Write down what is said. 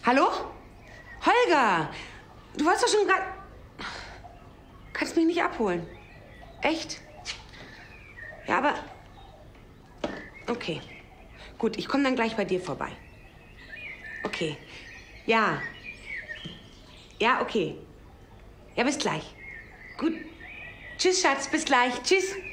Hallo? Holger, du wolltest doch schon gerade... Kannst mich nicht abholen. Echt? Ja, aber... Okay. Gut, ich komme dann gleich bei dir vorbei. Okay. Ja. Ja, okay. Ja, bis gleich. Gut. Tschüss, Schatz, bis gleich. Tschüss.